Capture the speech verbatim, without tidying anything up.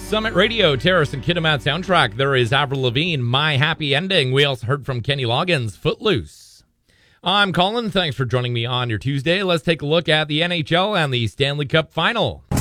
Summit Radio, Terrace and Kitimat soundtrack. There is Avril Lavigne, My Happy Ending. We also heard from Kenny Loggins, Footloose. I'm Colin. Thanks for joining me on your Tuesday. Let's take a look at the N H L and the Stanley Cup Final.